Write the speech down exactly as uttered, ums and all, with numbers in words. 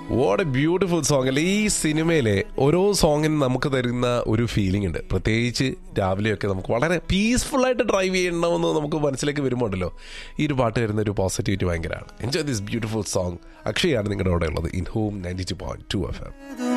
What A beautiful song അല്ലേ. ഈ സിനിമയിലെ ഓരോ സോങ്ങിനും നമുക്ക് തരുന്ന ഒരു ഫീലിംഗ് ഉണ്ട്. പ്രത്യേകിച്ച് രാവിലെയൊക്കെ നമുക്ക് വളരെ പീസ്ഫുൾ ആയിട്ട് ഡ്രൈവ് ചെയ്യണമെന്ന് നമുക്ക് മനസ്സിലേക്ക് വരുമ്പോണ്ടല്ലോ, ഈ ഒരു പാട്ട് തരുന്ന ഒരു പോസിറ്റിവിറ്റി ഭയങ്കരമാണ്. Enjoy this beautiful song. അക്ഷയാണ് നിങ്ങളുടെ അവിടെ ഉള്ളത് in home ninety two point two F M.